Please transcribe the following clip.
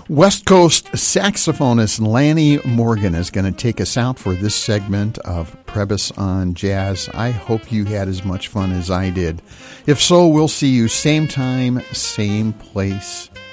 West Coast saxophonist Lanny Morgan is going to take us out for this segment of Prebys on Jazz. I hope you had as much fun as I did. If so, we'll see you same time, same place